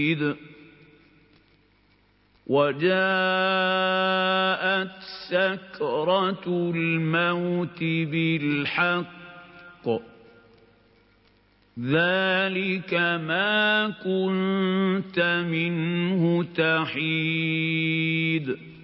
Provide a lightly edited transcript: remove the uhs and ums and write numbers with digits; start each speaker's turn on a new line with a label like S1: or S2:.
S1: وَجَاءَتْ سَكْرَةُ الْمَوْتِ بِالْحَقِّ ۖ ذَٰلِكَ مَا كُنتَ مِنْهُ تَحِيدُ